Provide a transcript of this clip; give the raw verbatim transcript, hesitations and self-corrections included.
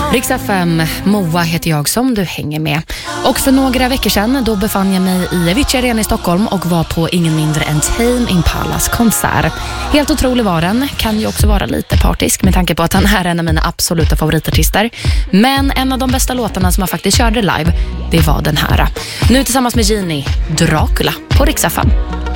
Rix F M, Moa heter jag som du hänger med. Och för några veckor sedan då befann jag mig i Avicii Arena i Stockholm och var på ingen mindre än Tame Impalas konsert. Helt otrolig var den, kan ju också vara lite partisk med tanke på att han är en av mina absoluta favoritartister. Men en av de bästa låtarna som jag faktiskt körde live, det var den här. Nu tillsammans med Genie, Dracula på Rix F M.